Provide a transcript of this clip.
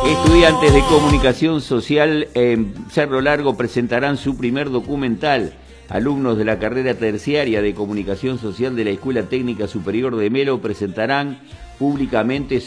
Estudiantes de Comunicación Social en Cerro Largo presentarán su primer documental. Alumnos de la carrera terciaria de Comunicación Social de la Escuela Técnica Superior de Melo presentarán públicamente